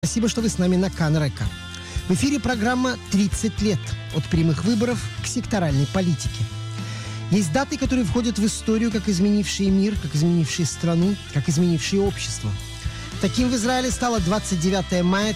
Спасибо, что вы с нами на Кан-Река. В эфире программа «30 лет. От прямых выборов к секторальной политике». Есть даты, которые входят в историю как изменившие мир, как изменившие страну, как изменившие общество. Таким в Израиле стало 29 мая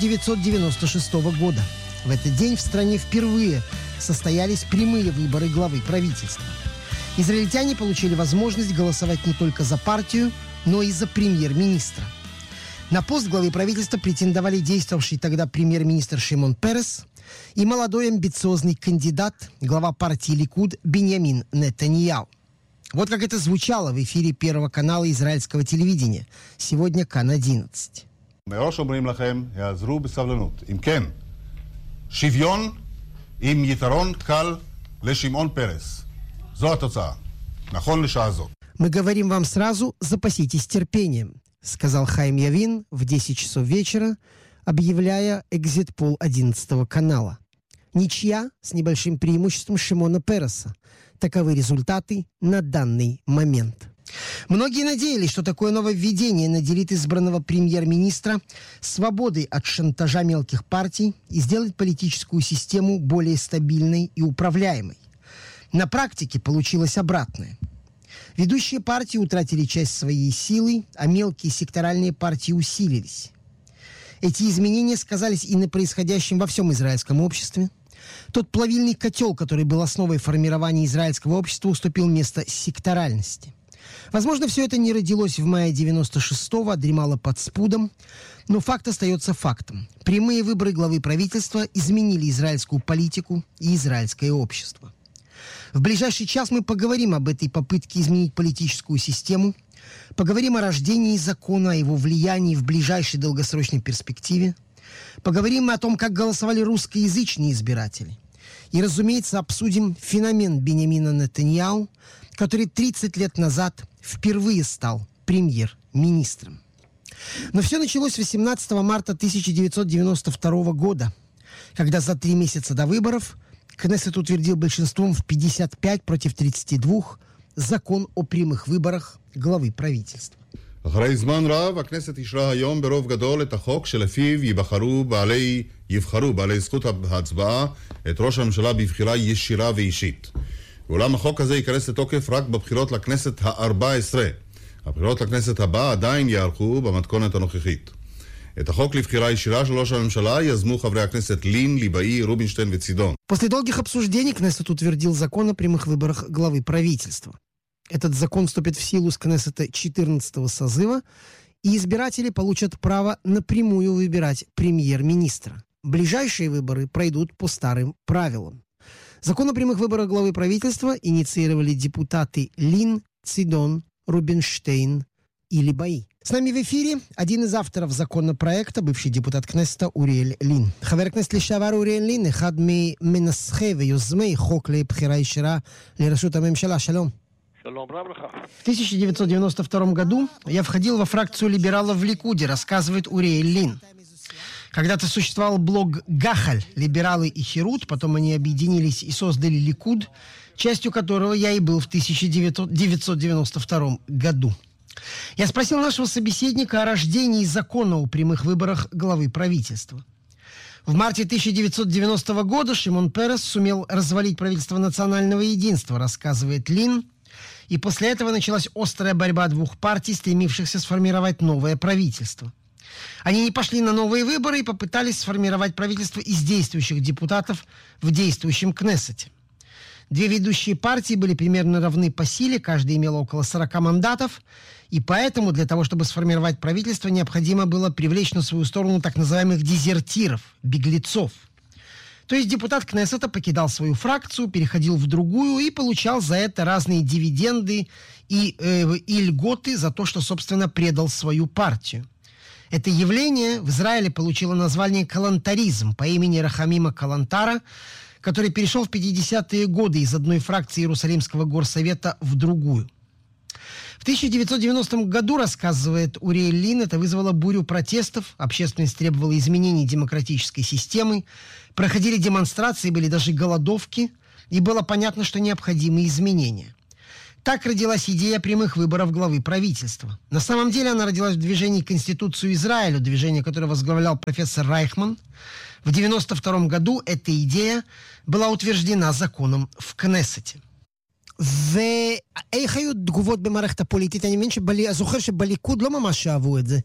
1996 года. В этот день в стране впервые состоялись прямые выборы главы правительства. Израильтяне получили возможность голосовать не только за партию, но и за премьер-министра. На пост главы правительства претендовали действовавший тогда премьер-министр Шимон Перес и молодой амбициозный кандидат, глава партии Ликуд Биньямин Нетаньяху. Вот как это звучало в эфире Первого канала израильского телевидения. Сегодня Кан-11. מראש אומרים לכם, יעזרו בסבלנות. אם כן, שוויון עם יתרון קל לשמעון פרס. זו התוצאה. נכון לשעה זאת. Мы говорим вам сразу, запаситесь терпением, сказал Хаим Явин в 10 часов вечера, объявляя экзит-пол 11 канала. Ничья с небольшим преимуществом Шимона Переса. Таковы результаты на данный момент. Многие надеялись, что такое нововведение наделит избранного премьер-министра свободой от шантажа мелких партий и сделает политическую систему более стабильной и управляемой. На практике получилось обратное. Ведущие партии утратили часть своей силы, а мелкие секторальные партии усилились. Эти изменения сказались и на происходящем во всем израильском обществе. Тот плавильный котел, который был основой формирования израильского общества, уступил место секторальности. Возможно, все это не родилось в мае 96-го, а дремало под спудом, но факт остается фактом. Прямые выборы главы правительства изменили израильскую политику и израильское общество. В ближайший час мы поговорим об этой попытке изменить политическую систему, поговорим о рождении закона, о его влиянии в ближайшей долгосрочной перспективе, поговорим о том, как голосовали русскоязычные избиратели. И, разумеется, обсудим феномен Биньямина Нетаньяху, который 30 лет назад впервые стал премьер-министром. Но все началось 18 марта 1992 года, когда за 3 месяца до выборов Кнессет утвердил большинством в 55 против 32 закон о прямых выборах главы правительства. אחרי זמן רב, הכנסת אישרה היום ברוב גדול את החוק שלפיו יבחרו בעלי זכות ההצבעה את ראש הממשלה בבחירה ישירה ואישית. ואולם החוק הזה ייכנס לתוקף רק בבחירות לכנסת ה-14. הבחירות לכנסת הבאה עדיין יערכו במתכונת הנוכחית. את החוק לבחירה ישירה של ראש הממשלה יזמו חברי הכנסת לין, ליבאי, רובינשטיין וצידון. После долгих обсуждений Кнессет утвердил закон о прямых выборах главы правительства. Этот закон вступит в силу с Кнессета 14-го созыва, и избиратели получат право напрямую выбирать премьер-министра. Ближайшие выборы пройдут по старым правилам. Закон о прямых выборах главы правительства инициировали депутаты Лин, Цидон, Рубинштейн и Либаи. С нами в эфире один из авторов законопроекта, бывший депутат Кнессета Уриэль Лин. חבר הכנסת לשעבר אוריאל לין, אחד ממנסחי ויוזמי חוק לבחירה ישירה לראשות הממשלה. שלום. В 1992 году я входил во фракцию либералов в Ликуде, рассказывает Уриэль Лин. Когда-то существовал блог «Гахаль», либералы и Херут, потом они объединились и создали Ликуд, частью которого я и был в 1992 году. Я спросил нашего собеседника о рождении закона о прямых выборах главы правительства. В марте 1990 года Шимон Перес сумел развалить правительство национального единства, рассказывает Лин. И после этого началась острая борьба двух партий, стремившихся сформировать новое правительство. Они не пошли на новые выборы и попытались сформировать правительство из действующих депутатов в действующем Кнессете. Две ведущие партии были примерно равны по силе, каждая имела около 40 мандатов, и поэтому для того, чтобы сформировать правительство, необходимо было привлечь на свою сторону так называемых дезертиров, беглецов. То есть депутат Кнессета покидал свою фракцию, переходил в другую и получал за это разные дивиденды и льготы за то, что, собственно, предал свою партию. Это явление в Израиле получило название калантаризм по имени Рахамима Калантара, который перешел в 50-е годы из одной фракции Иерусалимского горсовета в другую. В 1990 году, рассказывает Уриэль Лин, это вызвало бурю протестов, общественность требовала изменений демократической системы, проходили демонстрации, были даже голодовки, и было понятно, что необходимы изменения. Так родилась идея прямых выборов главы правительства. На самом деле она родилась в движении «Конституцию Израиля», движение, которое возглавлял профессор Райхман. В 1992 году эта идея была утверждена законом в Кнессете. ואיך היו תגובות במערכת הפוליטית? אני מבין זוכר שבליכוד לא ממש אהבו את זה.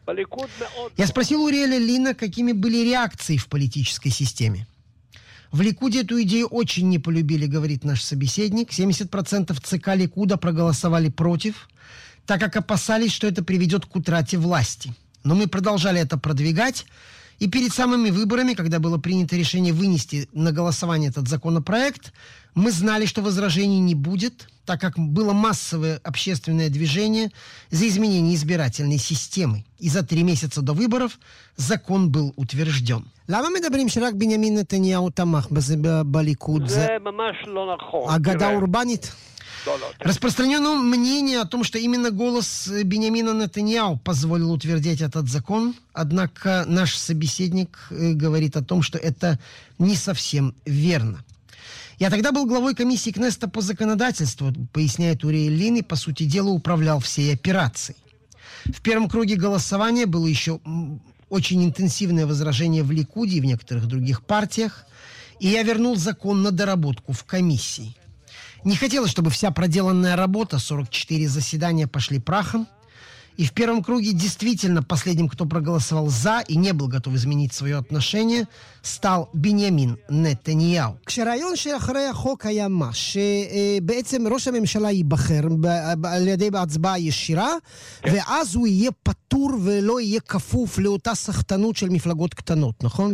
Я спросил у Уриэля Лина, какими были реакции в политической системе. В Ликуде эту идею очень не полюбили, говорит наш собеседник. 70% ЦК Ликуда проголосовали против, так как опасались, что это приведет к утрате власти. Но мы продолжали это продвигать. И перед самыми выборами, когда было принято решение вынести на голосование этот законопроект, мы знали, что возражений не будет, так как было массовое общественное движение за изменение избирательной системы. И за 3 месяца до выборов закон был утвержден. למה מדברים שרק בנימין נתניהו תמך בזה בליכוד? זה ממש לא נכון. אגדה אורבנית? Распространено мнение о том, что именно голос Биньямина Нетаньяху позволил утвердить этот закон, однако наш собеседник говорит о том, что это не совсем верно. Я тогда был главой комиссии Кнессета по законодательству, поясняет Уриэль Лин, и, по сути дела, управлял всей операцией. В первом круге голосования было еще очень интенсивное возражение в Ликуде и в некоторых других партиях, и я вернул закон на доработку в комиссии. Не хотелось, чтобы вся проделанная работа, 44 заседания, пошли прахом. И в первом круге действительно последним, кто проголосовал «за» и не был готов изменить свое отношение, стал Биньямин Нетаньяху. כשהרעיון שאחרי החוק היה מה? שבעצם ראש הממשלה ייבחר על ידי בהצבעה ישירה, ואז הוא יהיה פטור ולא יהיה כפוף לאותה סחטנות של מפלגות קטנות, נכון?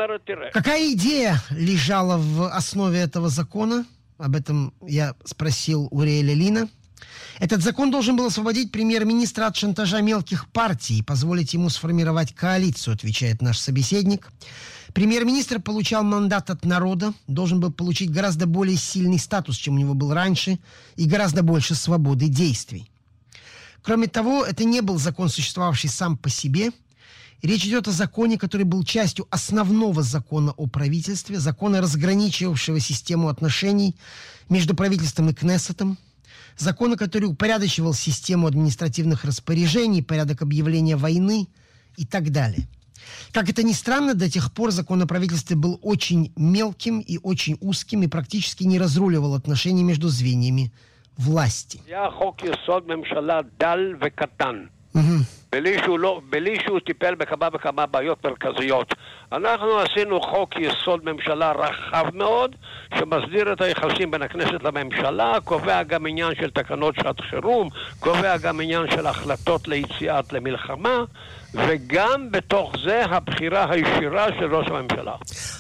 Какая идея лежала в основе этого закона? Об этом я спросил Уриэля Лина. Этот закон должен был освободить премьер-министра от шантажа мелких партий и позволить ему сформировать коалицию, отвечает наш собеседник. Премьер-министр получал мандат от народа, должен был получить гораздо более сильный статус, чем у него был раньше, и гораздо больше свободы действий. Кроме того, это не был закон, существовавший сам по себе. Речь идет о законе, который был частью основного закона о правительстве, закона, разграничивавшего систему отношений между правительством и Кнессетом, закона, который упорядочивал систему административных распоряжений, порядок объявления войны и так далее. Как это ни странно, до тех пор закон о правительстве был очень мелким и очень узким и практически не разруливал отношения между звеньями власти. בלי שהוא טיפל בכמה וכמה בעיות מרכזיות. אנחנו עשינו חוק יסוד ממשלה רחב מאוד, שמסדיר את היחסים בין הכנסת לממשלה, קובע גם עניין של תקנות שעת חירום, קובע גם עניין של החלטות ליציאת למלחמה, וגם בתוך זה הבחירה הישירה של ראש הממשלה.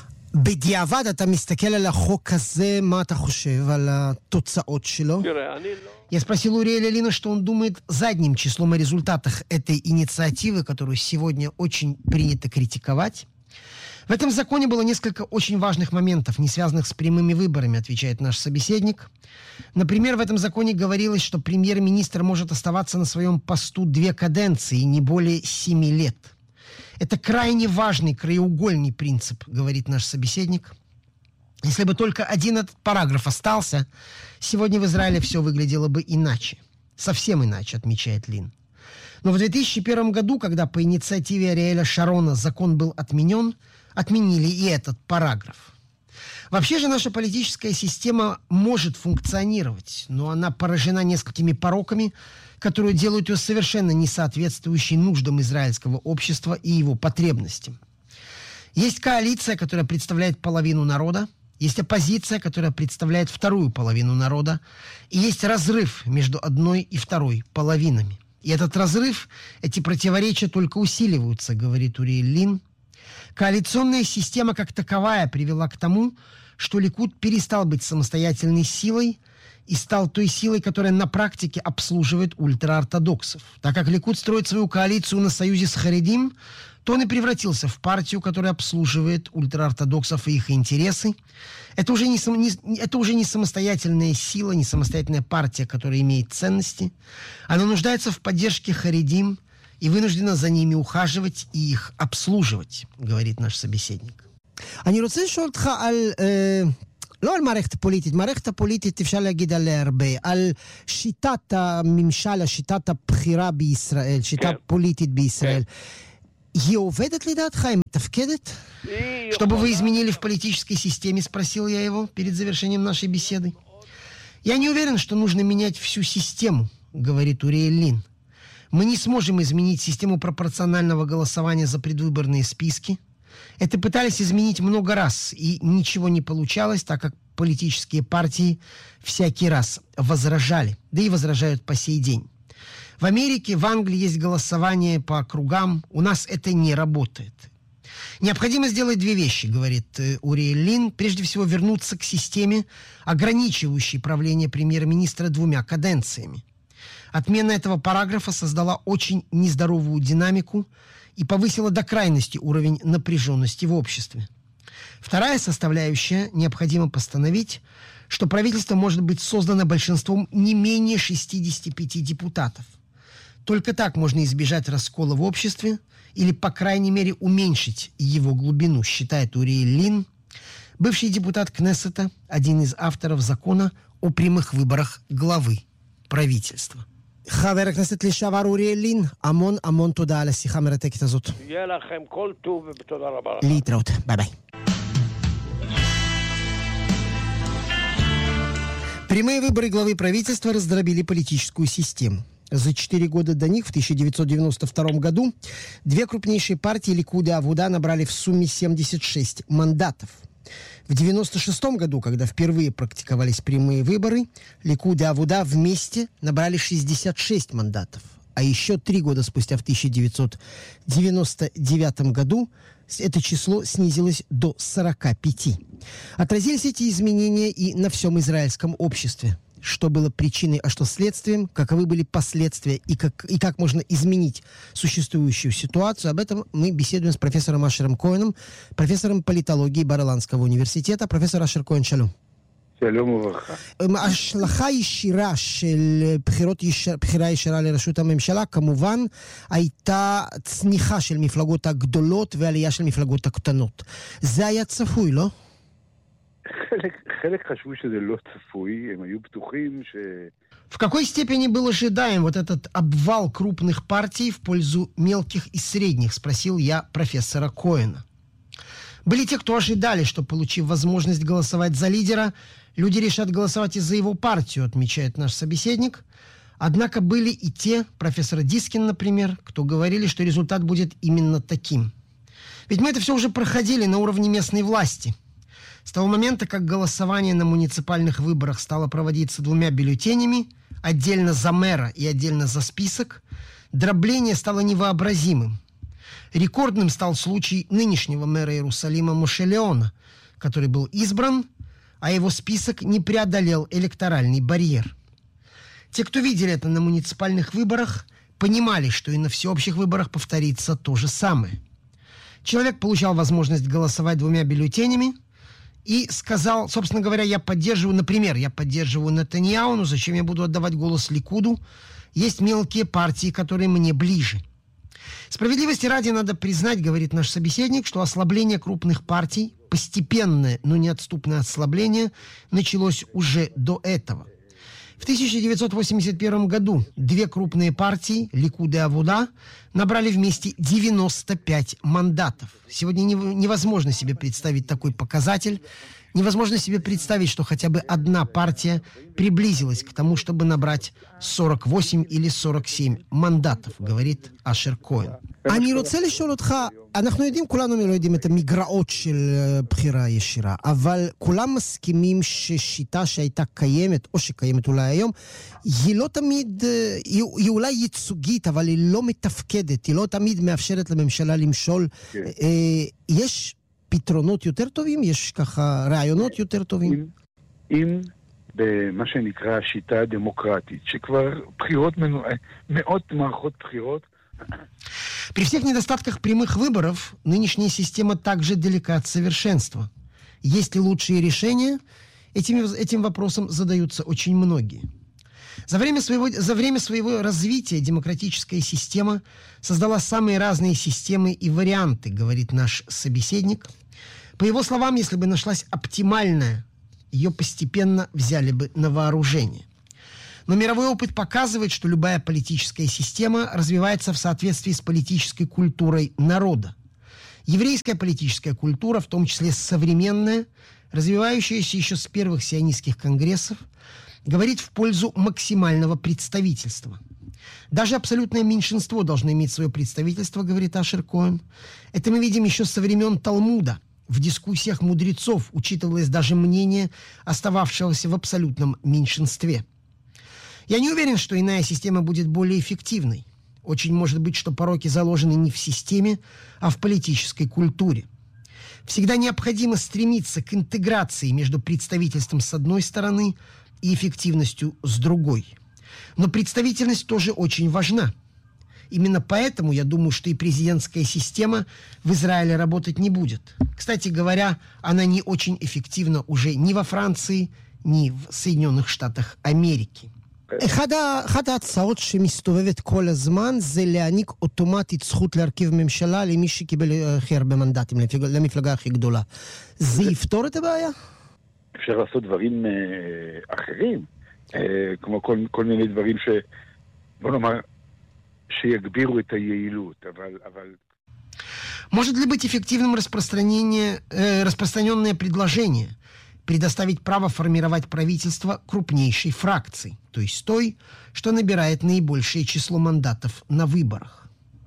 בדיעבד אתה מסתכל על החוק הזה, מה אתה חושב על התוצאות שלו? תראה, אני לא... Я спросил у Уриэля Лина, что он думает задним числом о результатах этой инициативы, которую сегодня очень принято критиковать. В этом законе было несколько очень важных моментов, не связанных с прямыми выборами, отвечает наш собеседник. Например, в этом законе говорилось, что премьер-министр может оставаться на своем посту 2 каденции, не более 7 лет. Это крайне важный краеугольный принцип, говорит наш собеседник. Если бы только один этот параграф остался, сегодня в Израиле все выглядело бы иначе. Совсем иначе, отмечает Лин. Но в 2001 году, когда по инициативе Ариэля Шарона закон был отменен, отменили и этот параграф. Вообще же наша политическая система может функционировать, но она поражена несколькими пороками, которые делают ее совершенно несоответствующей нуждам израильского общества и его потребностям. Есть коалиция, которая представляет половину народа, есть оппозиция, которая представляет вторую половину народа, и есть разрыв между одной и второй половинами. И этот разрыв, эти противоречия только усиливаются, говорит Уриэль Лин. Коалиционная система как таковая привела к тому, что Ликуд перестал быть самостоятельной силой и стал той силой, которая на практике обслуживает ультраортодоксов. Так как Ликуд строит свою коалицию на союзе с Харедим, то он и превратился в партию, которая обслуживает ультраортодоксов и их интересы. Это уже не самостоятельная сила, не самостоятельная партия, которая имеет ценности. Она нуждается в поддержке Харедим и вынуждена за ними ухаживать и их обслуживать, говорит наш собеседник. אני רוצה לשאול אותך על לא על מערכת הפוליטית. מערכת הפוליטית אפשר להגיד עליה הרבה. על שיטת הממשל, שיטת הבחירה בישראל, שיטה פוליטית בישראל. היא עובדת לדעתך? היא מתפקדת? Чтобы вы изменили в политической системе, спросил я его перед завершением нашей беседы. Я не уверен, что нужно менять всю систему, говорит Уриэль Лин. Мы не сможем изменить систему пропорционального голосования за предвыборные списки. Это пытались изменить много раз, и ничего не получалось, так как политические партии всякий раз возражали, да и возражают по сей день. В Америке, в Англии есть голосование по округам, у нас это не работает. Необходимо сделать две вещи, говорит Уриэль Лин. Прежде всего, вернуться к системе, ограничивающей правление премьер-министра 2 каденциями. Отмена этого параграфа создала очень нездоровую динамику и повысила до крайности уровень напряженности в обществе. Вторая составляющая – необходимо постановить, что правительство может быть создано большинством не менее 65 депутатов. Только так можно избежать раскола в обществе или, по крайней мере, уменьшить его глубину, считает Уриэль Лин, бывший депутат Кнессета, один из авторов закона о прямых выборах главы правительства. חבר הכנסת לשעבר אוריאל לין, המון תודה על השיחה המרתקת הזאת. יהיה לכם כל טוב ותודה רבה. להתראות, ביי ביי. Прямые выборы главы правительства раздробили политическую систему. За 4 года до них, в 1992 году, 2 крупнейшие партии Ликуд и Авуда набрали в сумме 76 мандатов. В 1996 году, когда впервые практиковались прямые выборы, Ликуд и Авуда вместе набрали 66 мандатов. А еще 3 года спустя, в 1999 году, это число снизилось до 45. Отразились эти изменения и на всем израильском обществе. Что было причиной, а что следствием, каковы были последствия и как можно изменить существующую ситуацию. Об этом мы беседуем с профессором Ашером Коэном, профессором политологии Бар-Иланского университета. Профессор Ашер Коэн, шалом. שלום וברכה. השלכה ישירה של בחירה ישירה לראשות הממשלה, כמובן, הייתה צניחה של מפלגות הגדולות ועלייה של מפלגות הקטנות. זה היה צפוי, לא? חלק חשבו שזה לא צפוי, הם היו בטוחים ש... В какой степени был ожидаем вот этот обвал крупных партий в пользу мелких и средних, спросил я профессора Коэна. Были те, кто ожидали, что, получив возможность голосовать за лидера, люди решат голосовать и за его партию, отмечает наш собеседник. Однако были и те, профессор Дискин, например, кто говорили, что результат будет именно таким. Ведь мы это все уже проходили на уровне местной власти. С того момента, как голосование на муниципальных выборах стало проводиться 2 бюллетенями, отдельно за мэра и отдельно за список, дробление стало невообразимым. Рекордным стал случай нынешнего мэра Иерусалима Моше Леона, который был избран, а его список не преодолел электоральный барьер. Те, кто видели это на муниципальных выборах, понимали, что и на всеобщих выборах повторится то же самое. Человек получал возможность голосовать 2 бюллетенями и сказал, собственно говоря, я поддерживаю Нетаньяху, но зачем я буду отдавать голос Ликуду? Есть мелкие партии, которые мне ближе. Справедливости ради надо признать, говорит наш собеседник, что ослабление крупных партий, постепенное, но неотступное ослабление, началось уже до этого. В 1981 году 2 крупные партии, Ликуд и Авуда, набрали вместе 95 мандатов. Сегодня невозможно себе представить такой показатель. Невозможно себе представить, что хотя бы одна партия приблизилась к тому, чтобы набрать 48 или 47 мандатов, говорит Ашер Коэн. אני רוצה לשאול אותך, אנחנו יודעים, כולנו לא יודעים את המגרעות של בחירה ישירה, אבל כולם מסכימים ששיטה שהייתה קיימת, או שקיימת אולי היום, היא לא תמיד, היא אולי ייצוגית, אבל היא לא מתפקדת, היא לא תמיד מאפשרת לממשלה למשול. יש פתרונות יותר טובים? יש ככה רעיונות יותר טובים? אם במה שנקרא השיטה הדמוקרטית, שכבר בחירות, מאות מערכות בחירות, При всех недостатках прямых выборов нынешняя система также далека от совершенства. Есть ли лучшие решения? Этим вопросом задаются очень многие. За время своего развития демократическая система создала самые разные системы и варианты, говорит наш собеседник. По его словам, если бы нашлась оптимальная ее постепенно взяли бы на вооружение. Но мировой опыт показывает, что любая политическая система развивается в соответствии с политической культурой народа. Еврейская политическая культура, в том числе современная, развивающаяся еще с первых сионистских конгрессов, говорит в пользу максимального представительства. Даже абсолютное меньшинство должно иметь свое представительство, говорит Ашер Коэн. Это мы видим еще со времен Талмуда. В дискуссиях мудрецов учитывалось даже мнение остававшегося в абсолютном меньшинстве. Я не уверен, что иная система будет более эффективной. Очень может быть, что пороки заложены не в системе, а в политической культуре. Всегда необходимо стремиться к интеграции между представительством с одной стороны и эффективностью с другой. Но представительность тоже очень важна. Именно поэтому я думаю, что и президентская система в Израиле работать не будет. Кстати говоря, она не очень эффективна уже ни во Франции, ни в Соединенных Штатах Америки. אחת ההצעות שמסתובבת כל הזמן זה להעניק אוטומטית זכות להרכיב ממשלה למי שקיבל הכי הרבה מנדטים, למפלגה הכי גדולה. זה יפתור את הבעיה? אפשר לעשות דברים אחרים, כמו כל מיני דברים בוא נאמר, שיגבירו את היעילות, אבל... Может ли быть эффективным распространенное предложение предоставить право формировать правительство крупнейшей фракции, то есть той, что набирает наибольшее число мандатов на выборах?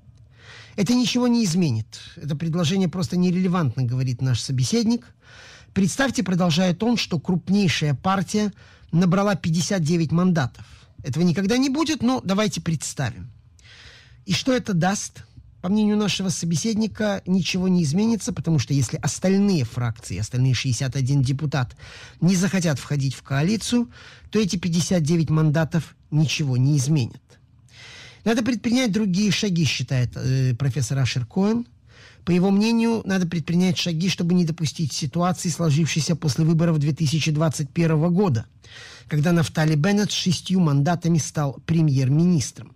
Это ничего не изменит. Это предложение просто нерелевантно, говорит наш собеседник. Представьте, продолжает он, что крупнейшая партия набрала 59 мандатов. Этого никогда не будет, но давайте представим. И что это даст? По мнению нашего собеседника, ничего не изменится, потому что если остальные фракции, остальные 61 депутат не захотят входить в коалицию, то эти 59 мандатов ничего не изменят. Надо предпринять другие шаги, считает профессор Ашер Коэн. По его мнению, надо предпринять шаги, чтобы не допустить ситуации, сложившейся после выборов 2021 года, когда Нафтали Беннет с 6 мандатами стал премьер-министром.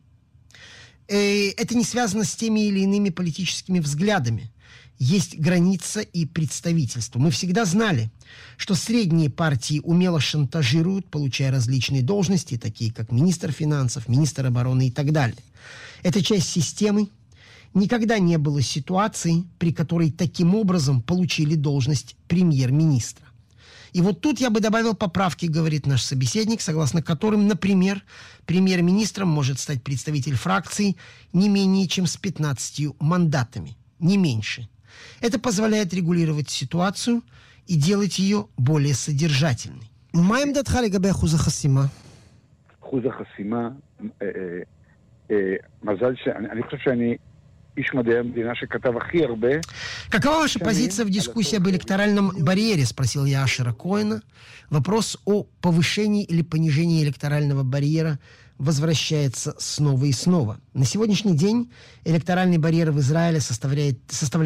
Это не связано с теми или иными политическими взглядами. Есть граница и представительство. Мы всегда знали, что средние партии умело шантажируют, получая различные должности, такие как министр финансов, министр обороны и так далее. Это часть системы. Никогда не было ситуации, при которой таким образом получили должность премьер-министра. И вот тут я бы добавил поправки, говорит наш собеседник, согласно которым, например, премьер-министром может стать представитель фракции не менее чем с 15 мандатами, не меньше. Это позволяет регулировать ситуацию и делать ее более содержательной. מה עמדתך לגבי אחוז החסימה? אחוז החסימה, מזל שאני חושב שאני Какова ваша позиция в дискуссии об электоральном барьере, спросил я Ашера Коэна. Вопрос о повышении или понижении электорального барьера возвращается снова и снова. На сегодняшний день электоральный барьер в Израиле составляет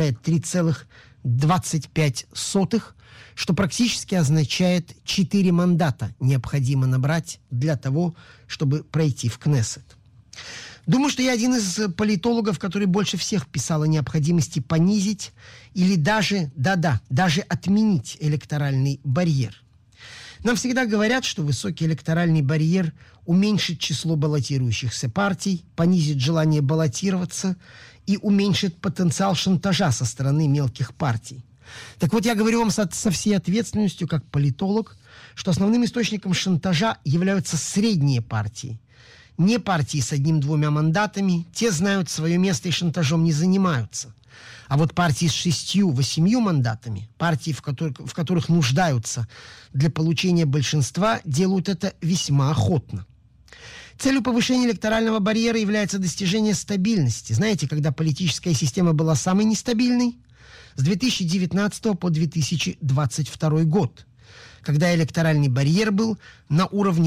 3,25, что практически означает 4 мандата необходимо набрать для того, чтобы пройти в Кнессет. Думаю, что я один из политологов, который больше всех писал о необходимости понизить или даже отменить электоральный барьер. Нам всегда говорят, что высокий электоральный барьер уменьшит число баллотирующихся партий, понизит желание баллотироваться и уменьшит потенциал шантажа со стороны мелких партий. Так вот, я говорю вам со всей ответственностью, как политолог, что основным источником шантажа являются средние партии. Не партии с 1-2 мандатами, те знают свое место и шантажом не занимаются. А вот партии с 6-8 мандатами, партии, в которых нуждаются для получения большинства, делают это весьма охотно. Целью повышения электорального барьера является достижение стабильности. Знаете, когда политическая система была самой нестабильной? С 2019 по 2022 год. Когда электоральный барьер был на уровне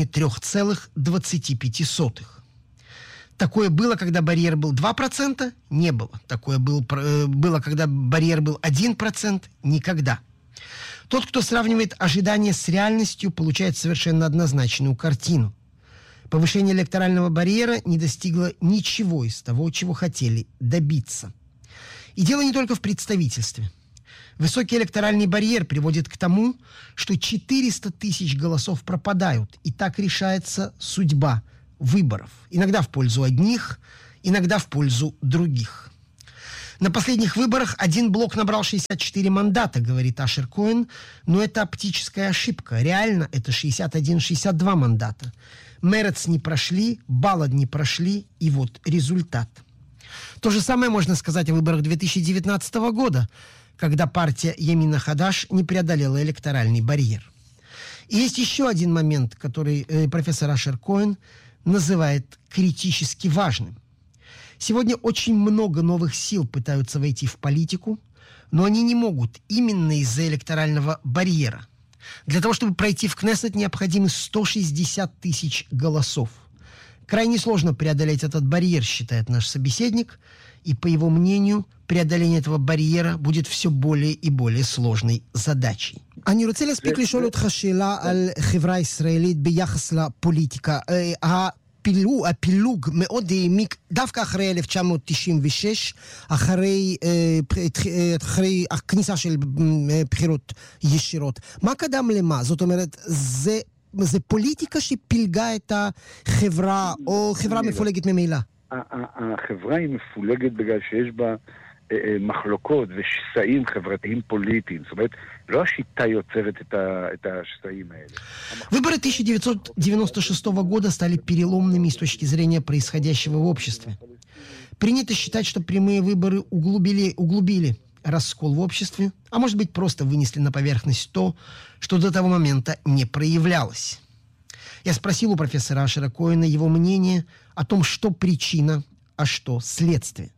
3,25. Такое было, когда барьер был 2%? Не было. Такое было, когда барьер был 1%? Никогда. Тот, кто сравнивает ожидания с реальностью, получает совершенно однозначную картину. Повышение электорального барьера не достигло ничего из того, чего хотели добиться. И дело не только в представительстве. Высокий электоральный барьер приводит к тому, что 400 тысяч голосов пропадают, и так решается судьба выборов. Иногда в пользу одних, иногда в пользу других. На последних выборах один блок набрал 64 мандата, говорит Ашер Коэн, но это оптическая ошибка. Реально это 61-62 мандата. Мерец не прошли, Балад не прошли, и вот результат. То же самое можно сказать о выборах 2019 года, когда партия Ямин Хадаш не преодолела электоральный барьер. И есть еще один момент, который профессор Ашер Коэн называет критически важным. Сегодня очень много новых сил пытаются войти в политику, но они не могут именно из-за электорального барьера. Для того, чтобы пройти в Кнессет, необходимы 160 тысяч голосов. Крайне сложно преодолеть этот барьер, считает наш собеседник, и, по его мнению, преодоление этого барьера будет все более и более сложной задачей. אני רוצה להספיק לשאול אותך שאלה על חברה ישראלית ביחס לפוליטיקה. הפילוג מאוד העמיק דווקא אחרי 1996, אחרי הכניסה של בחירות ישירות. מה קדם למה? זאת אומרת, זה פוליטיקה שפילגה את החברה, או חברה מפולגת ממילא? החברה היא מפולגת בגלל שיש בה מחלוקות ושסעים חברתיים פוליטיים. זאת אומרת, לא השיטה יוצרת את השסעים האלה. Выборы 1996 года стали переломными с точки зрения происходящего в обществе. Принято считать, что прямые выборы углубили раскол в обществе, а может быть просто вынесли на поверхность то, что до того момента не проявлялось. Я спросил у профессора Ашера Коэна его мнение о том, что причина, а что следствие.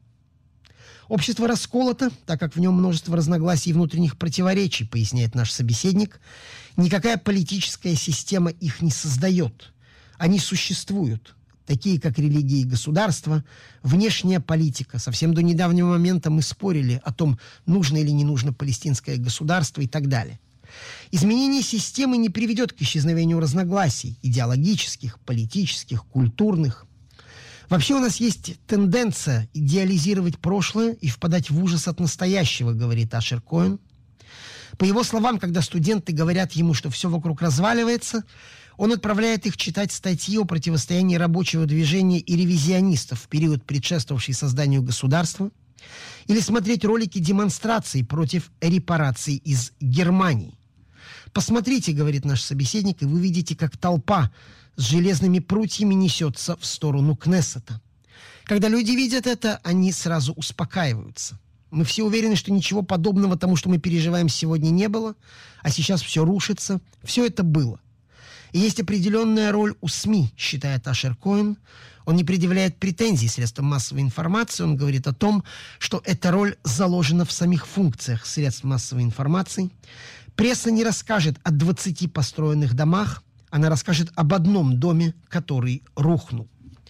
Общество расколото, так как в нем множество разногласий и внутренних противоречий, поясняет наш собеседник. Никакая политическая система их не создает. Они существуют, такие как религия и государство, внешняя политика. Совсем до недавнего момента мы спорили о том, нужно или не нужно палестинское государство и так далее. Изменение системы не приведет к исчезновению разногласий идеологических, политических, культурных. Вообще у нас есть тенденция идеализировать прошлое и впадать в ужас от настоящего, говорит Ашер Коэн. По его словам, когда студенты говорят ему, что все вокруг разваливается, он отправляет их читать статьи о противостоянии рабочего движения и ревизионистов в период, предшествовавший созданию государства, или смотреть ролики демонстраций против репараций из Германии. Посмотрите, говорит наш собеседник, и вы видите, как толпа с железными прутьями несется в сторону Кнессета. Когда люди видят это, они сразу успокаиваются. Мы все уверены, что ничего подобного тому, что мы переживаем сегодня, не было, а сейчас все рушится. Все это было. И есть определенная роль у СМИ, считает Ашер Коэн. Он не предъявляет претензий средствам массовой информации, он говорит о том, что эта роль заложена в самих функциях средств массовой информации. Пресса не расскажет о 20 построенных домах, она расскажет об одном доме, который рухнул.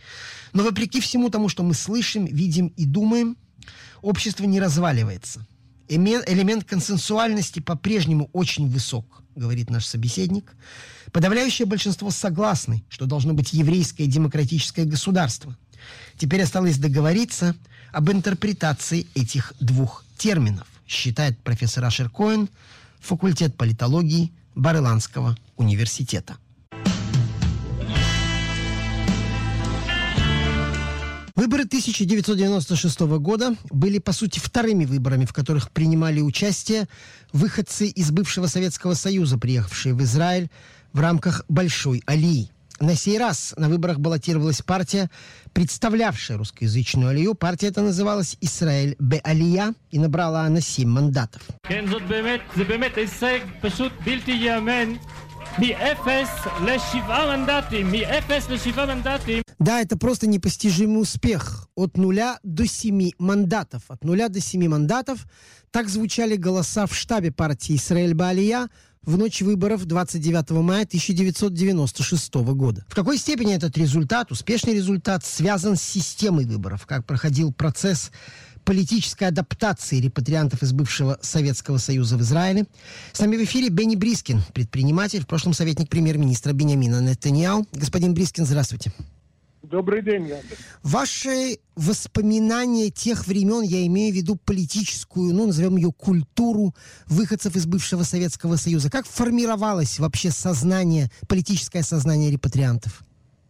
Но вопреки всему тому, что мы слышим, видим и думаем, общество не разваливается. Элемент консенсуальности по-прежнему очень высок, говорит наш собеседник. Подавляющее большинство согласны, что должно быть еврейское демократическое государство. Теперь осталось договориться об интерпретации этих двух терминов, считает профессор Ашер Коэн, факультет политологии Бар-Иланского университета. Выборы 1996 года были, по сути, вторыми выборами, в которых принимали участие выходцы из бывшего Советского Союза, приехавшие в Израиль в рамках Большой Алии. На сей раз на выборах баллотировалась партия, представлявшая русскоязычную алию. Партия эта называлась «Исраэль Бе-Алия» и набрала она 7 мандатов. Да, это просто непостижимый успех. От 0 до 7 мандатов. От 0 до 7 мандатов. Так звучали голоса в штабе партии «Исраэль Бе-Алия» в ночь выборов 29 мая 1996 года. В какой степени этот результат, успешный результат, связан с системой выборов? Как проходил процесс политической адаптации репатриантов из бывшего Советского Союза в Израиле? С нами в эфире Бенни Брискин, предприниматель, в прошлом советник премьер-министра Биньямина Нетаньяху. Господин Брискин, здравствуйте. Добрый день, Яндекс. Ваши воспоминания тех времен, я имею в виду политическую, назовем ее культуру выходцев из бывшего Советского Союза. Как формировалось вообще политическое сознание репатриантов?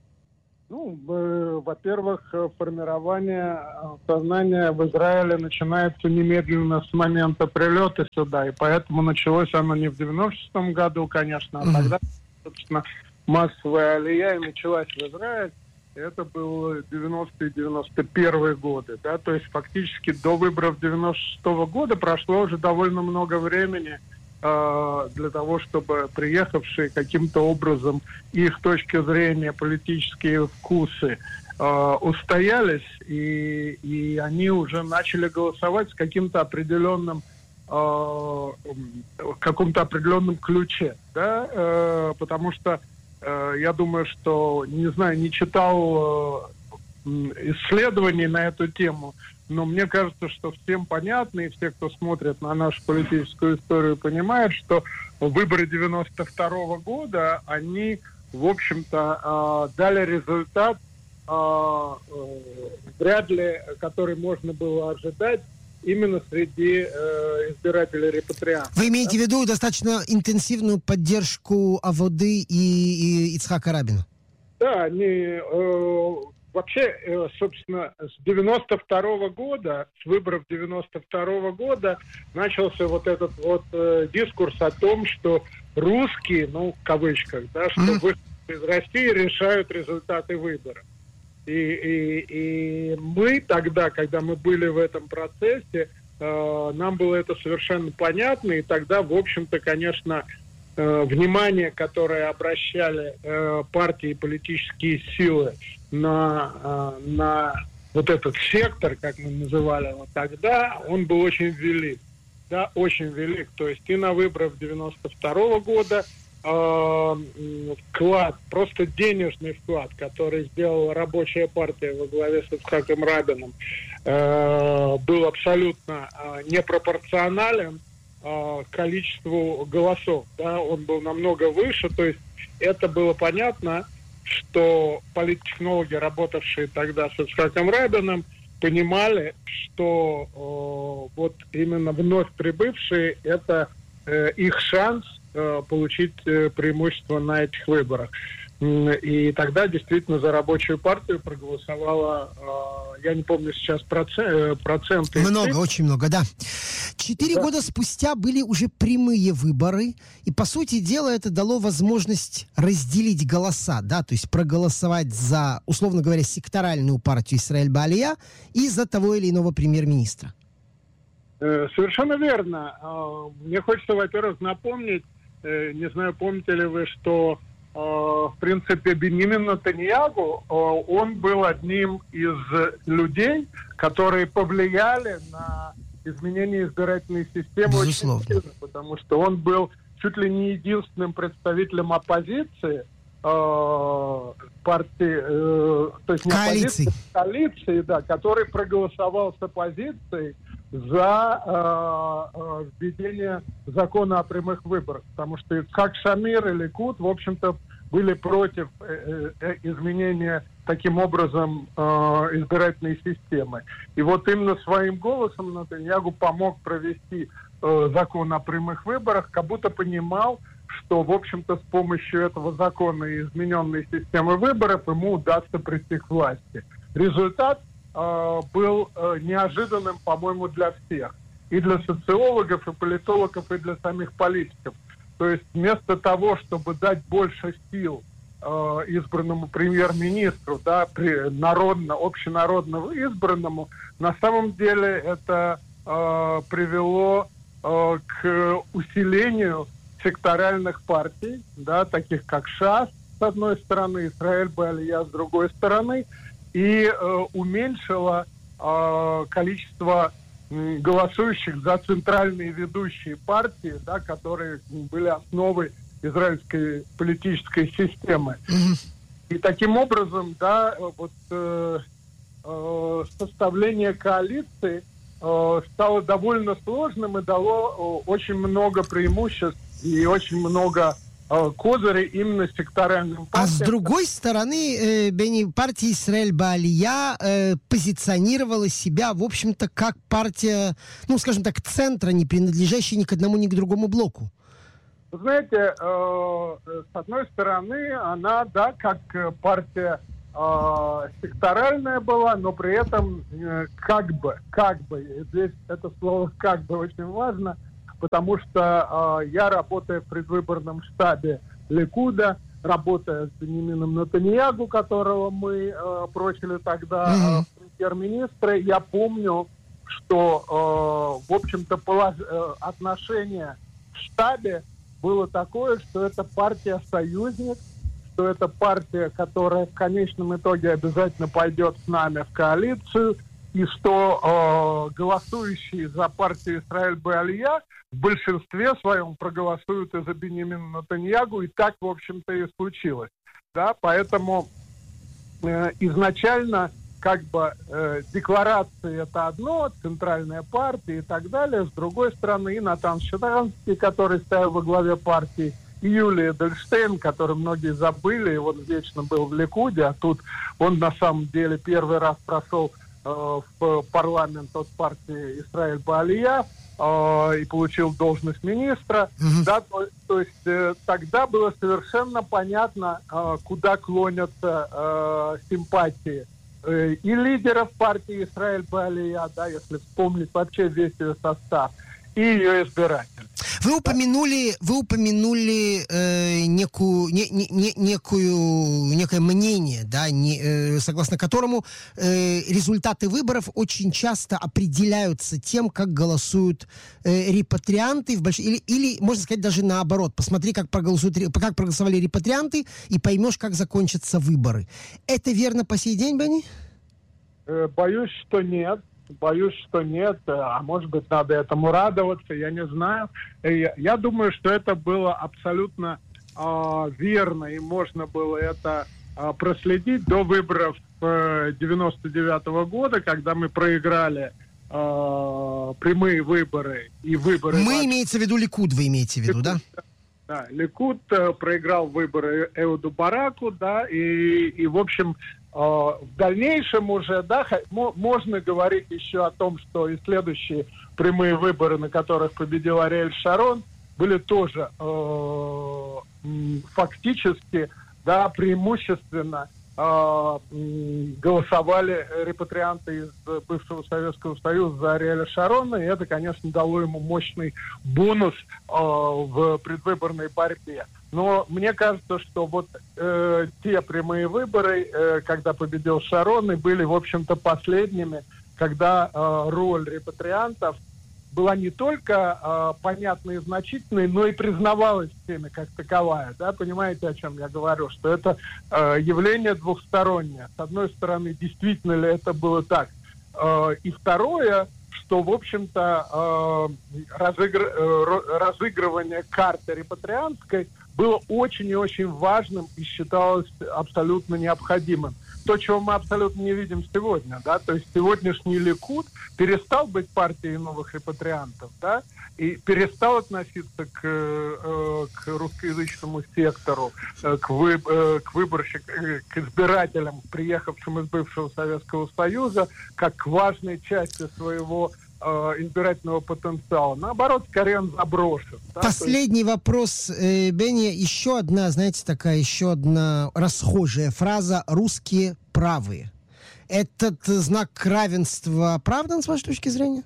Во-первых, формирование сознания в Израиле начинается немедленно с момента прилета сюда, и поэтому началось оно не в 96-м году, конечно, а тогда, собственно, массовая алия и началась в Израиле. Это было 90-е, 91-е годы, да, то есть фактически до выборов 96-го года прошло уже довольно много времени для того, чтобы приехавшие каким-то образом их точки зрения, политические вкусы устоялись, и они уже начали голосовать с каким-то определенным в каком-то определенном ключе, да, потому что я думаю, что, не читал исследований на эту тему, но мне кажется, что всем понятно, и все, кто смотрит на нашу политическую историю, понимают, что выборы 92-го года, они, в общем-то, дали результат, вряд ли, который можно было ожидать, именно среди избирателей репатриантов. Вы имеете в виду достаточно интенсивную поддержку Аводы и Ицхака Рабина? Да, они вообще, собственно, с 92-го года, с выборов 92-го года начался вот этот вот дискурс о том, что русские, в кавычках, да, что выходцы из России решают результаты выборов. И мы тогда, когда мы были в этом процессе, нам было это совершенно понятно, и тогда, в общем-то, конечно, внимание, которое обращали партии и политические силы на вот этот сектор, как мы называли его тогда, он был очень велик. Да, очень велик. То есть и на выборах 92-го года вклад, просто денежный вклад, который сделала рабочая партия во главе с Ицхаком Рабином, был абсолютно непропорционален количеству голосов. Да, он был намного выше, то есть это было понятно, что политтехнологи, работавшие тогда с Ицхаком Рабином, понимали, что вот именно вновь прибывшие – это их шанс получить преимущество на этих выборах. И тогда действительно за рабочую партию проголосовало, я не помню сейчас проценты. Много, очень много, да. 4 года спустя были уже прямые выборы, и, по сути дела, это дало возможность разделить голоса, да, то есть проголосовать за, условно говоря, секторальную партию Исраэль Беалия и за того или иного премьер-министра. Совершенно верно. Мне хочется, во-первых, напомнить, не знаю, помните ли вы, что в принципе, Беньямин Нетаньяху, он был одним из людей, которые повлияли на изменение избирательной системы. Безусловно. Очень сильно, потому что он был чуть ли не единственным представителем оппозиции, партии, то есть не коалиции. Оппозиции, коалиции, да, который проголосовал с оппозицией за введение закона о прямых выборах, потому что Ицхак Шамир и Ликуд, в общем-то, были против изменения таким образом избирательной системы. И вот именно своим голосом Нетаньяху помог провести закон о прямых выборах, как будто понимал, что, в общем-то, с помощью этого закона и измененной системы выборов ему удастся прийти к власти. Результат был неожиданным, по-моему, для всех. И для социологов, и политологов, и для самих политиков. То есть вместо того, чтобы дать больше сил избранному премьер-министру, да, общенародно избранному, на самом деле это привело к усилению секторальных партий, да, таких как ШАС, с одной стороны, Исраэль Беалия, с другой стороны, и уменьшило количество голосующих за центральные ведущие партии, да, которые были основой израильской политической системы. И таким образом, да, вот составление коалиции стало довольно сложным и дало очень много преимуществ и очень много козыри именно секторальным партиям. А с другой стороны, Бенни, партия Исраэль Баалия позиционировала себя, в общем-то, как партия, ну, скажем так, центра, не принадлежащая ни к одному, ни к другому блоку. Вы знаете, с одной стороны, она, да, как партия секторальная была, но при этом как бы, здесь это слово «как бы» очень важно, потому что я, работая в предвыборном штабе Ликуда, работая с Беньямином Нетаньяху, которого мы прочили тогда премьер-министра, я помню, что, в общем-то, отношение в штабе было такое, что это партия-союзник, что это партия, которая в конечном итоге обязательно пойдет с нами в коалицию, и что голосующие за партию Исраэль Баалия в большинстве своем проголосуют и за Беньямина Нетаньяху, и так, в общем-то, и случилось. Да? Поэтому изначально как бы декларации это одно, центральная партия и так далее. С другой стороны, и Натан Шаранский, который стоял во главе партии, и Юлия Эдельштейн, который многие забыли, и он вечно был в Ликуде, а тут он на самом деле первый раз прошел в парламент от партии Исраэль Баалия и получил должность министра. Да, то есть тогда было совершенно понятно, куда клонятся симпатии и лидеров партии Исраэль Баалия, да, если вспомнить вообще весь ее состав, и ее избирателей. Вы упомянули некое мнение, да, согласно которому результаты выборов очень часто определяются тем, как голосуют репатрианты или, можно сказать, даже наоборот. Посмотри, как проголосовали репатрианты, и поймешь, как закончатся выборы. Это верно по сей день, Бенни? Боюсь, что нет. А может быть, надо этому радоваться, я не знаю. Я думаю, что это было абсолютно верно, и можно было это проследить до выборов 99-го года, когда мы проиграли прямые выборы и выборы... Имеется в виду Ликуд, вы имеете в виду, да? Да, Ликуд проиграл выборы Эуду Бараку, да, и в общем... В дальнейшем уже, да, можно говорить еще о том, что и следующие прямые выборы, на которых победил Ариэль Шарон, были тоже фактически, да, преимущественно голосовали репатрианты из бывшего Советского Союза за Ариэля Шарона, и это, конечно, дало ему мощный бонус в предвыборной борьбе. Но мне кажется, что вот те прямые выборы, когда победил Шарон, и были, в общем-то, последними, когда роль репатриантов была не только понятной и значительной, но и признавалась всеми как таковая. Да? Понимаете, о чем я говорю? Что это явление двухстороннее. С одной стороны, действительно ли это было так? И второе, что, в общем-то, разыгрывание карты репатриантской было очень и очень важным и считалось абсолютно необходимым. То, чего мы абсолютно не видим сегодня, да, то есть сегодняшний Ликуд перестал быть партией новых репатриантов, да, и перестал относиться к русскоязычному сектору, к избирателям, приехавшим из бывшего Советского Союза, как к важной части своего избирательного потенциала. Наоборот, скорее он заброшен. Да? Последний вопрос, Бенни. Еще одна расхожая фраза «русские правые». Этот знак равенства оправдан, с вашей точки зрения?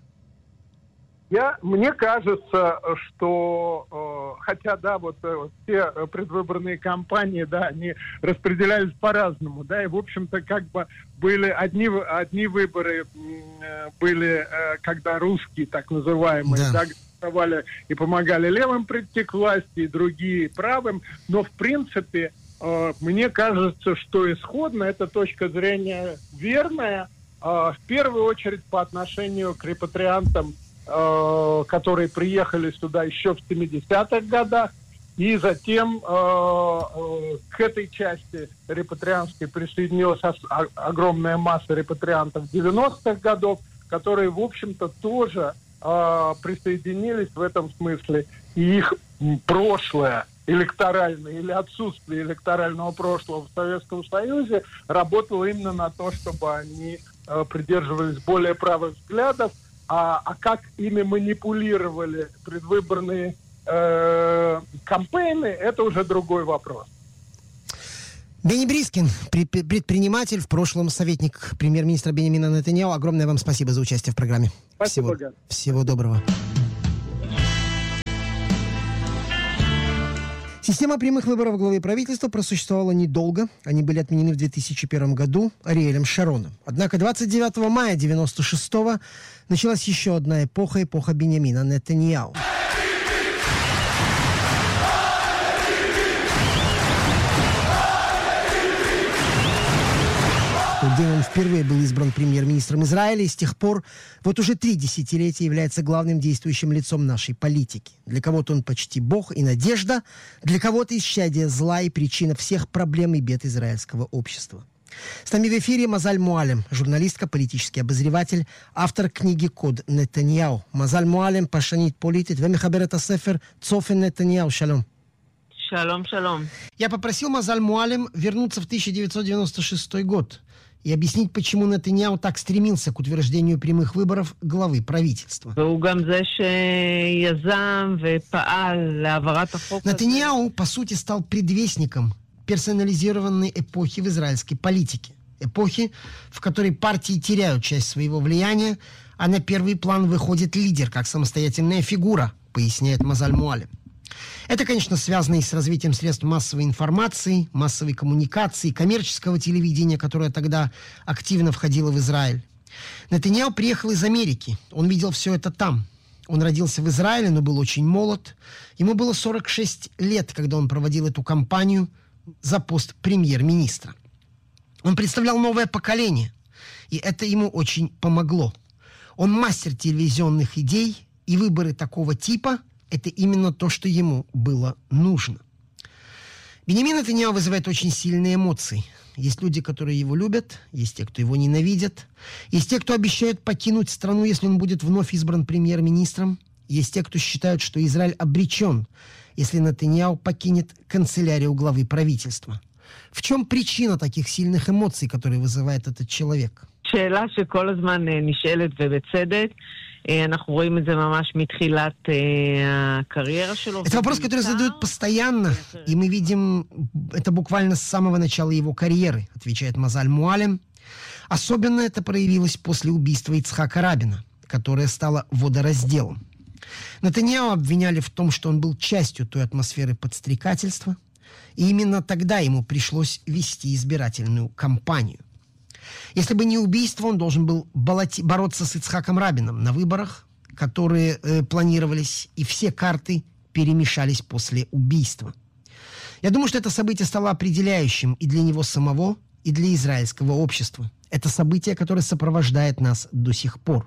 Мне кажется, что, хотя, да, вот все предвыборные кампании, да, они распределялись по-разному, да, и, в общем-то, как бы были одни выборы были, когда русские, так называемые, да, голосовали и помогали левым прийти к власти, и другие правым, но, в принципе, мне кажется, что исходно эта точка зрения верная, в первую очередь по отношению к репатриантам, которые приехали сюда еще в 70-х годах, и затем к этой части репатриантской присоединилась огромная масса репатриантов 90-х годов, которые, в общем-то, тоже присоединились в этом смысле, и их прошлое электоральное или отсутствие электорального прошлого в Советском Союзе работало именно на то, чтобы они придерживались более правых взглядов, а как ими манипулировали предвыборные кампейны, это уже другой вопрос. Бенни Брискин, предприниматель, в прошлом советник премьер-министра Беньямина Нетаньяху. Огромное вам спасибо за участие в программе. Спасибо. Всего доброго. Система прямых выборов главы правительства просуществовала недолго. Они были отменены в 2001 году Ариэлем Шароном. Однако 29 мая 1996-го началась еще одна эпоха Беньямина Нетаньяху. В тот день он впервые был избран премьер-министром Израиля и с тех пор вот уже 3 десятилетия является главным действующим лицом нашей политики. Для кого-то он почти бог и надежда, для кого-то исчадие зла и причина всех проблем и бед израильского общества. С нами в эфире Мазаль Муалем, журналистка, политический обозреватель, автор книги «Код Нетаньяху». Мазаль Муалем, пашанит политит, вемихаберет асефер «Цофен Нетаньяху». Шалом. Шалом, шалом. Я попросил Мазаль Муалем вернуться в 1996 год и объяснить, почему Нетаньяху так стремился к утверждению прямых выборов главы правительства. Нетаньяху, по сути, стал предвестником персонализированной эпохи в израильской политике. Эпохи, в которой партии теряют часть своего влияния, а на первый план выходит лидер, как самостоятельная фигура, поясняет Мазаль Муалем. Это, конечно, связано и с развитием средств массовой информации, массовой коммуникации, коммерческого телевидения, которое тогда активно входило в Израиль. Нетаньяху приехал из Америки. Он видел все это там. Он родился в Израиле, но был очень молод. Ему было 46 лет, когда он проводил эту кампанию за пост премьер-министра. Он представлял новое поколение, и это ему очень помогло. Он мастер телевизионных идей, и выборы такого типа – это именно то, что ему было нужно. Беньямин Нетаньяху вызывает очень сильные эмоции. Есть люди, которые его любят, есть те, кто его ненавидят, есть те, кто обещают покинуть страну, если он будет вновь избран премьер-министром, есть те, кто считают, что Израиль обречен, если Нетаньяху покинет канцелярию главы правительства. В чем причина таких сильных эмоций, которые вызывает этот человек? Это вопрос, который задают постоянно, и мы видим это буквально с самого начала его карьеры, отвечает Мазаль Муалем. Особенно это проявилось после убийства Ицхака Рабина, которое стало водоразделом. Нетаньяху обвиняли в том, что он был частью той атмосферы подстрекательства, и именно тогда ему пришлось вести избирательную кампанию. Если бы не убийство, он должен был бороться с Ицхаком Рабином на выборах, которые планировались, и все карты перемешались после убийства. Я думаю, что это событие стало определяющим и для него самого, и для израильского общества. Это событие, которое сопровождает нас до сих пор.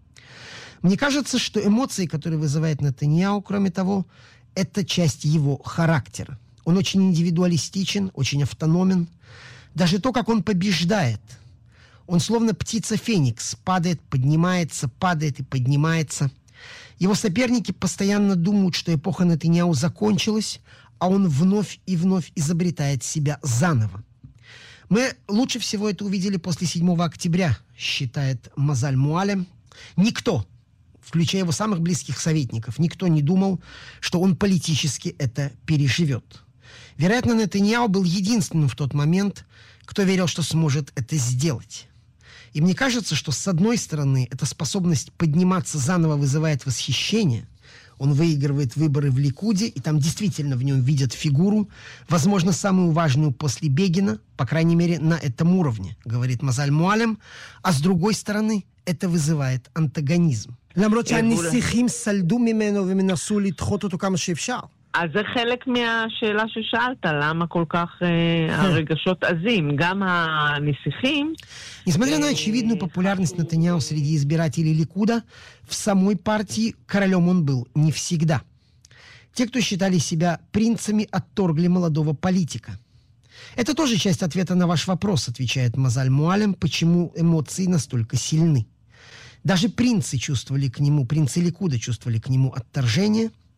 Мне кажется, что эмоции, которые вызывает Нетаньяху, кроме того, это часть его характера. Он очень индивидуалистичен, очень автономен. Даже то, как он побеждает. Он словно птица-феникс, падает, поднимается, падает и поднимается. Его соперники постоянно думают, что эпоха Нетаньяху закончилась, а он вновь и вновь изобретает себя заново. Мы лучше всего это увидели после 7 октября, считает Мазаль Муалем. Никто, включая его самых близких советников, никто не думал, что он политически это переживет. Вероятно, Нетаньяху был единственным в тот момент, кто верил, что сможет это сделать. И мне кажется, что с одной стороны, эта способность подниматься заново вызывает восхищение. Он выигрывает выборы в Ликуде, и там действительно в нем видят фигуру, возможно, самую важную после Бегина, по крайней мере, на этом уровне, говорит Мазаль Муалем. А с другой стороны, это вызывает антагонизм. למרות שהנסיכים סלדו ממנו ומנסו לדחות אותו כמה שאפשר. אז זה חלק מהשאלה ששאלת, למה כל כך הרגשות עזים? גם הנסיכים... Несмотря на очевидную популярность Нетаньяху среди избирателей Ликуда, в самой партии королем он был не всегда. Те, кто считали себя принцами, отторгли молодого политика. Это тоже часть ответа на ваш вопрос, отвечает Мазаль Муалем, почему эмоции настолько сильны. Даже принцы чувствовали к нему, принцы Ликуда чувствовали к нему отторжение.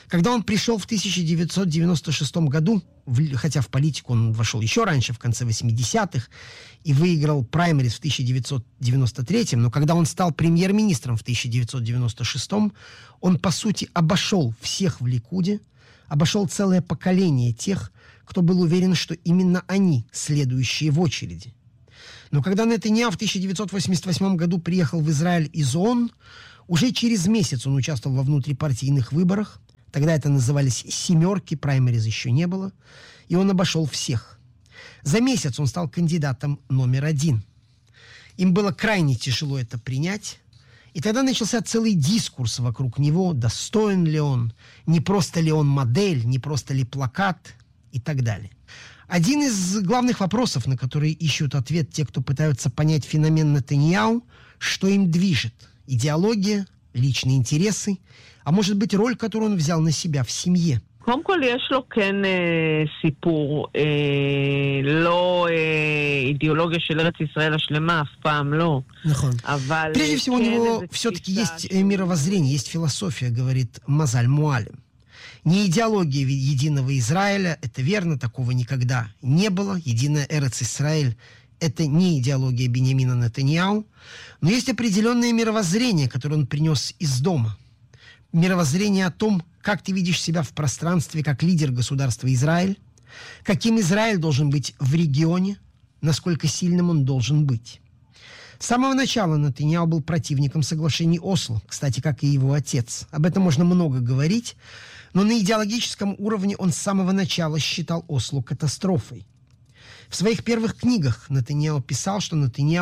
Когда он пришел в 1996 году, хотя в политику он вошел еще раньше, в конце 80-х, и выиграл праймерис в 1993, но когда он стал премьер-министром в 1996, он, по сути, обошел всех в Ликуде, обошел целое поколение тех, кто был уверен, что именно они следующие в очереди. Но когда Нетаньяху в 1988 году приехал в Израиль из ООН, уже через месяц он участвовал во внутрипартийных выборах. Тогда это назывались «семерки», праймериз еще не было. И он обошел всех. За месяц он стал кандидатом номер 1. Им было крайне тяжело это принять. И тогда начался целый дискурс вокруг него. Достоин ли он? Не просто ли он модель? Не просто ли плакат? И так далее. Один из главных вопросов, на которые ищут ответ те, кто пытаются понять феномен Нетаньяху, что им движет? Идеология, личные интересы, а может быть роль, которую он взял на себя в семье. קודם כל יש לו כן סיפור, לא אידיאולוגיה של ארץ ישראל השלמה, אף פעם לא. נכון. Прежде всего у него все-таки есть мировоззрение, есть философия, говорит Мазаль Муалем. Не идеология единого Израиля, это верно, такого никогда не было. Единая Эрец Исраэль – это не идеология Биньямина Нетаньяху, но есть определенное мировоззрение, которое он принес из дома. Мировоззрение о том, как ты видишь себя в пространстве как лидер государства Израиль, каким Израиль должен быть в регионе, насколько сильным он должен быть. С самого начала Нетаньяху был противником соглашений Осло, кстати, как и его отец. Об этом можно много говорить, но на идеологическом уровне он с самого начала считал Осло катастрофой. В своих первых книгах Нетаньяху писал, что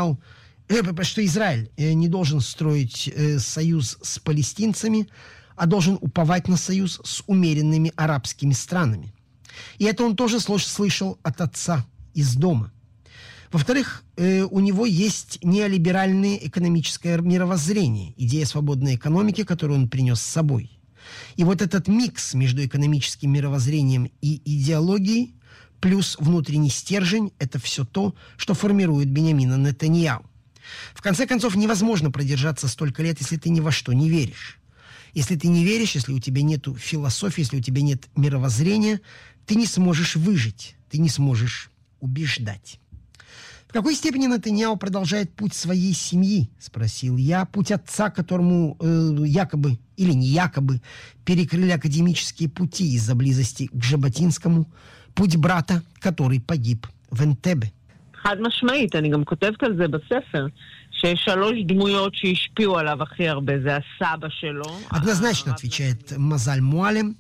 что Израиль не должен строить союз с палестинцами, а должен уповать на союз с умеренными арабскими странами. И это он тоже слышал от отца из дома. Во-вторых, у него есть неолиберальное экономическое мировоззрение, идея свободной экономики, которую он принес с собой. И вот этот микс между экономическим мировоззрением и идеологией плюс внутренний стержень – это все то, что формирует Биньямина Нетаньяху. В конце концов, невозможно продержаться столько лет, если ты ни во что не веришь. Если ты не веришь, если у тебя нет философии, если у тебя нет мировоззрения, ты не сможешь выжить, ты не сможешь убеждать. В какой степени Нетаньяху продолжает путь своей семьи, спросил я, путь отца, которому якобы или не якобы перекрыли академические пути из-за близости к Жаботинскому, путь брата, который погиб в Энтебе. חד משמעית, אני גם כותבת על זה בספר, שיש 3 דמויות שהשפיעו עליו הכי הרבה, זה הסבא שלו. Однозначно, отвечает Мазаль Муалем.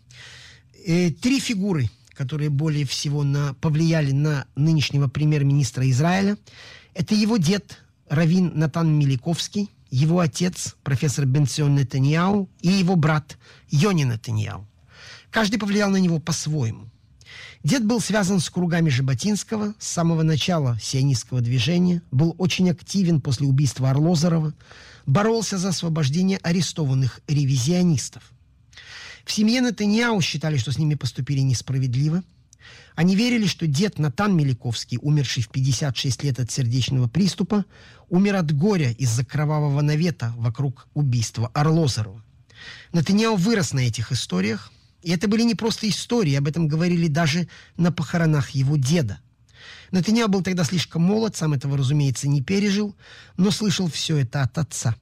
3 фигуры, которые более всего повлияли на нынешнего премьер-министра Израиля, это его дед, раввин Натан Миликовский, его отец, профессор Бен-Цион Нетаньяху, и его брат Йони Нетаньяху. Каждый повлиял на него по-своему. Дед был связан с кругами Жаботинского с самого начала сионистского движения, был очень активен после убийства Арлозорова, боролся за освобождение арестованных ревизионистов. В семье Нетаньяху считали, что с ними поступили несправедливо. Они верили, что дед Натан Миликовский, умерший в 56 лет от сердечного приступа, умер от горя из-за кровавого навета вокруг убийства Арлозорова. Нетаньяху вырос на этих историях. И это были не просто истории, об этом говорили даже на похоронах его деда. Нетаньяху был тогда слишком молод, сам этого, разумеется, не пережил, но слышал все это от отца.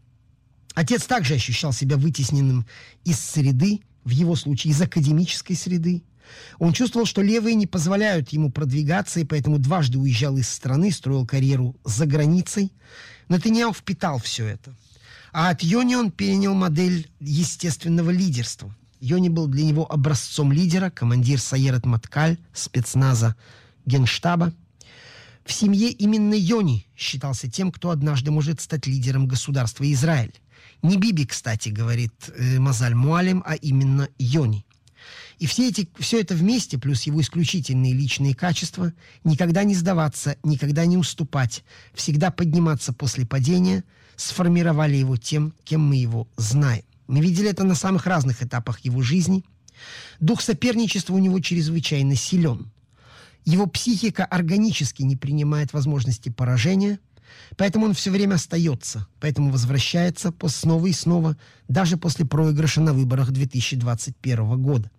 Отец также ощущал себя вытесненным из среды, в его случае из академической среды. Он чувствовал, что левые не позволяют ему продвигаться, и поэтому дважды уезжал из страны, строил карьеру за границей. Нетаньяху впитал все это. А от Йони он перенял модель естественного лидерства. Йони был для него образцом лидера, командир Сайерет Маткаль, спецназа Генштаба. В семье именно Йони считался тем, кто однажды может стать лидером государства Израиль. Не Биби, кстати, говорит Мазаль Муалем, а именно Йони. И все это вместе, плюс его исключительные личные качества, никогда не сдаваться, никогда не уступать, всегда подниматься после падения, сформировали его тем, кем мы его знаем. Мы видели это на самых разных этапах его жизни. Дух соперничества у него чрезвычайно силен. Его психика органически не принимает возможности поражения. Поэтому он все время остается, поэтому возвращается снова и снова, даже после проигрыша на выборах 2021 года.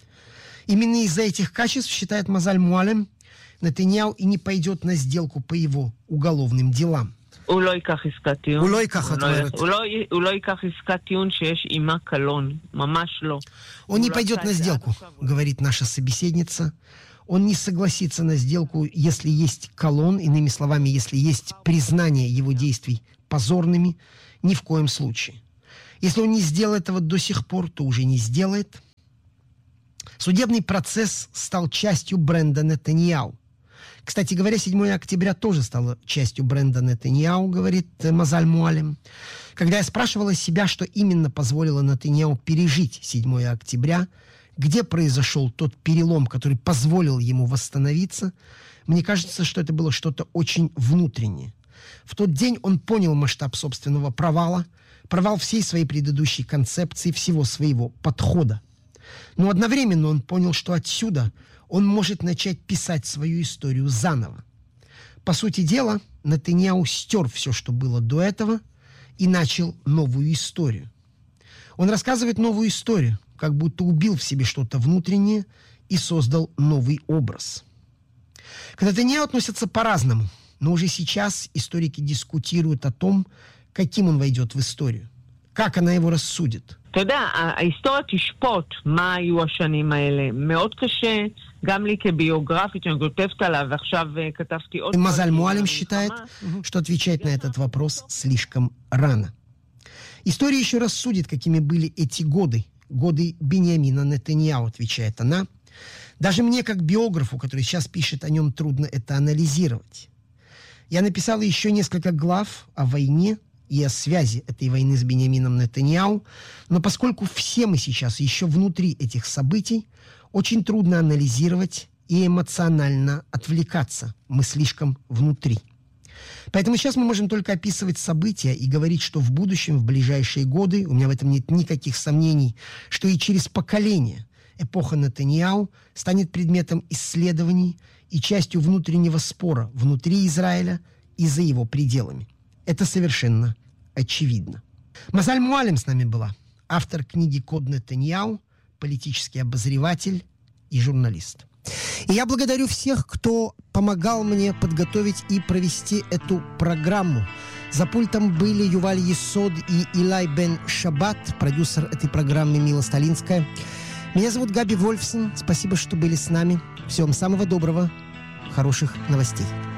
Именно из-за этих качеств, считает Мазаль Муалем, Нетаньяу и не пойдет на сделку по его уголовным делам. הוא לא ייקח עסקת טיעון. הוא לא ייקח, את אומרת. הוא לא ייקח עסקת טיעון שיש עימה קלון. ממש לא. Он не пойдет на сделку, говорит наша собеседница. Он не согласится на сделку, если есть калон, иными словами, если есть признание его действий позорными, ни в коем случае. Если он не сделал этого до сих пор, то уже не сделает. Судебный процесс стал частью бренда Нетаньяу. Кстати говоря, 7 октября тоже стало частью бренда Нетаньяу, говорит Мазаль Муалем. Когда я спрашивала себя, что именно позволило Нетаньяу пережить 7 октября, где произошел тот перелом, который позволил ему восстановиться, мне кажется, что это было что-то очень внутреннее. В тот день он понял масштаб собственного провала, провал всей своей предыдущей концепции, всего своего подхода. Но одновременно он понял, что отсюда он может начать писать свою историю заново. По сути дела, Нетаньяу стер все, что было до этого, и начал новую историю. Он рассказывает новую историю, как будто убил в себе что-то внутреннее и создал новый образ. К Нетаньяу относятся по-разному, но уже сейчас историки дискутируют о том, каким он войдет в историю, как она его рассудит. אתה יודע, ההיסטוריה תשפוט מה היו השנים האלה. מאוד קשה, גם לי כביוגרפית, שאני כותבת עליו, ועכשיו כתבתי עוד... Мазаль Муалем считает, что отвечать на этот вопрос слишком рано. История еще раз судит, какими были эти годы. Годы Биньямина Нетаньяу, отвечает она. Даже мне, как биографу, который сейчас пишет о нем, трудно это анализировать. Я написала еще несколько глав о войне и о связи этой войны с Биньямином Нетаньяу, но поскольку все мы сейчас еще внутри этих событий, очень трудно анализировать и эмоционально отвлекаться. Мы слишком внутри. Поэтому сейчас мы можем только описывать события и говорить, что в будущем, в ближайшие годы, у меня в этом нет никаких сомнений, что и через поколение эпоха Нетаньяу станет предметом исследований и частью внутреннего спора внутри Израиля и за его пределами. Это совершенно очевидно. Мазаль Муалем с нами была, автор книги «Код Нетаньяу», политический обозреватель и журналист. И я благодарю всех, кто помогал мне подготовить и провести эту программу. За пультом были Юваль Есод и Илай Бен Шаббат, продюсер этой программы Мила Сталинская. Меня зовут Габи Вольфсон. Спасибо, что были с нами. Всем самого доброго, хороших новостей.